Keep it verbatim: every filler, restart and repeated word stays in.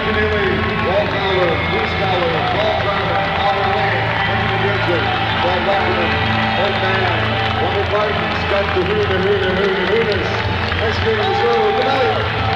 Keneally, Walt Fowler, Bruce Fowler, Paul Garner, Howard Lane, Henry Bridget, Brad Wackerman, Ed Mann, Robert Barton, Scott DeHoon, DeHoon, DeHoon, DeHoonis. Next game of the show, good night.